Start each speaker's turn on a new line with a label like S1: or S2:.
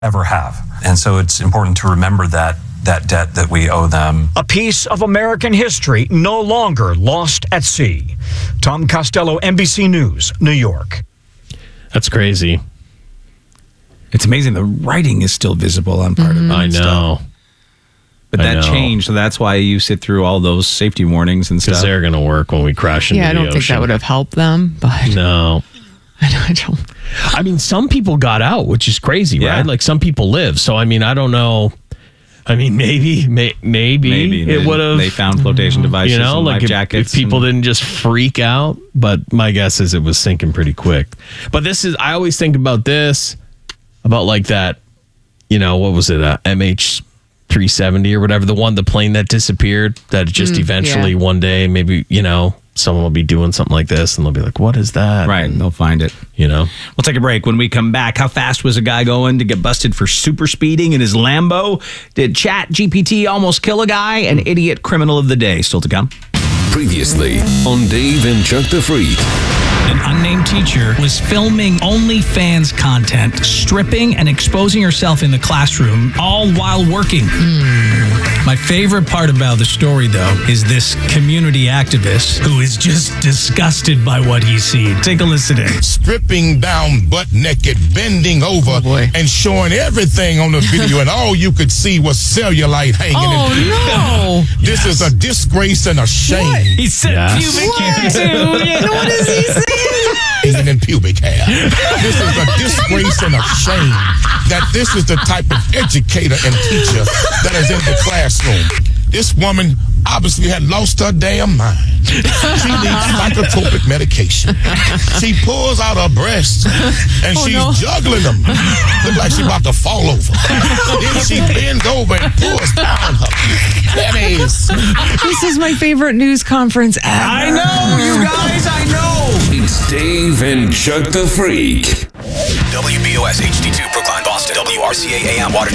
S1: ever have. And so it's important to remember that debt that we owe them.
S2: A piece of American history no longer lost at sea. Tom Costello, NBC News, New York.
S3: That's crazy.
S4: It's amazing. The writing is still visible on part of it.
S3: I know.
S4: But that changed, so that's why you sit through all those safety warnings and stuff.
S3: Because they're going to work when we crash into the
S5: Yeah, I don't
S3: ocean.
S5: think that would have helped them, but
S3: No.
S5: I don't.
S3: I mean, some people got out, which is crazy,
S4: Yeah.
S3: right? Like, some people live. So, I mean, I don't know. I mean, maybe it would have.
S4: They found flotation devices, and
S3: like
S4: life
S3: if
S4: jackets.
S3: people didn't just freak out. But my guess is it was sinking pretty quick. But I always think about this, about like that, what was it, MH370 or whatever, the plane that disappeared, that just eventually one day, maybe, someone will be doing something like this and they'll be like, what is that?
S4: Right, and they'll find it.
S3: We'll
S4: take a break. When we come back, how fast was a guy going to get busted for super speeding in his Lambo? Did ChatGPT almost kill a guy? An idiot criminal of the day. Still to come.
S6: Previously on Dave and Chuck the Freak.
S7: An unnamed teacher was filming OnlyFans content, stripping and exposing herself in the classroom, all while working. My favorite part about the story, though, is this community activist who is just disgusted by what he's seen. Take a listen in.
S8: Stripping down butt naked, bending over, and showing everything on the video, and all you could see was cellulite hanging in
S5: no.
S8: This is a disgrace and a shame.
S7: He said pubic hair, too.
S5: What is he saying?
S8: Hanging in pubic hair. This is a disgrace and a shame that this is the type of educator and teacher that is in the classroom. This woman obviously had lost her damn mind. She needs psychotropic medication. She pulls out her breasts and she's juggling them. Look like she's about to fall over. Then she bends over and pulls down her pennies.
S5: This is my favorite news conference ever.
S7: I know, you guys, I know.
S6: It's Dave and Chuck the Freak.
S9: WBOS HD2 Brookline, Boston. WRCA AM Water